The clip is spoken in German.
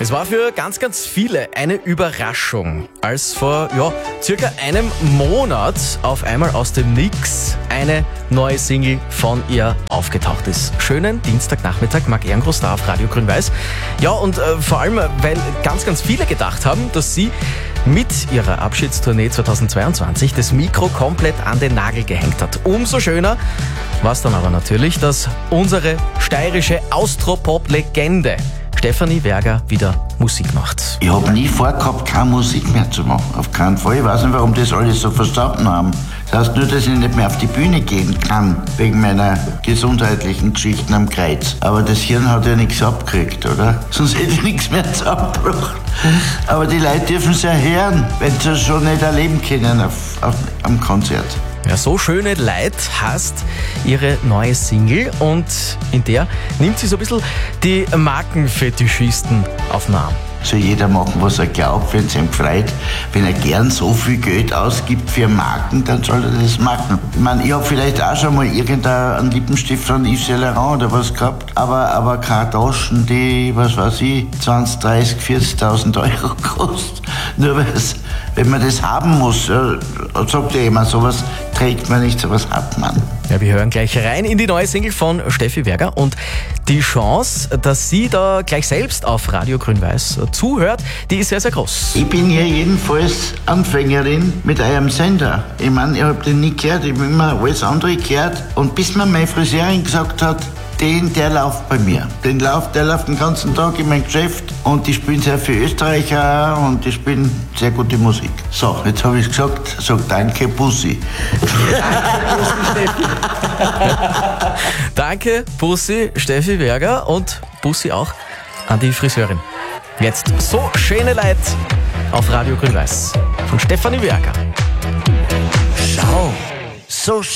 Es war für ganz, ganz viele eine Überraschung, als vor circa einem Monat auf einmal aus dem Nix eine neue Single von ihr aufgetaucht ist. Schönen Dienstagnachmittag, Marc Ehrengroß da auf Radio Grün-Weiß. Ja, und vor allem, weil ganz, ganz viele gedacht haben, dass sie mit ihrer Abschiedstournee 2022 das Mikro komplett an den Nagel gehängt hat. Umso schöner war es dann aber natürlich, dass unsere steirische Austropop-Legende Stefanie Berger wieder Musik macht. Ich habe nie vorgehabt, keine Musik mehr zu machen. Auf keinen Fall. Ich weiß nicht, warum das alle so verstanden haben. Das heißt nur, dass ich nicht mehr auf die Bühne gehen kann, wegen meiner gesundheitlichen Geschichten am Kreuz. Aber das Hirn hat ja nichts abgekriegt, oder? Sonst hätte ich nichts mehr zusammengebracht. Aber die Leute dürfen es ja hören, wenn sie es schon nicht erleben können am Konzert. Ja, so schöne Leid heißt ihre neue Single und in der nimmt sie so ein bisschen die Markenfetischisten auf den Arm. Soll jeder machen, was er glaubt, wenn es ihm freut. Wenn er gern so viel Geld ausgibt für Marken, dann soll er das machen. Ich meine, ich habe vielleicht auch schon mal irgendeinen Lippenstift von Yves Saint Laurent oder was gehabt, aber keine Taschen, die, was weiß ich, 20, 30, 40.000 Euro kosten. Nur wenn man das haben muss, sagt ja jemand, sowas trägt man nicht, sowas hat man. Ja, wir hören gleich rein in die neue Single von Steffi Berger und die Chance, dass sie da gleich selbst auf Radio Grün-Weiß zuhört, die ist sehr, sehr groß. Ich bin ja jedenfalls Anfängerin mit eurem Sender. Ich meine, ich habe den nie gehört, ich habe immer alles andere gehört. Und bis mir meine Friseurin gesagt hat, der läuft bei mir. Der läuft den ganzen Tag in mein Geschäft und die spielen sehr viel Österreicher und die spielen sehr gute Musik. So, jetzt habe ich gesagt, sag danke, Bussi. Danke, Bussi, Steffi Berger und Bussi auch an die Friseurin. Jetzt so schöne Leid auf Radio Grün-Weiß von Stefanie Berger. Schau, so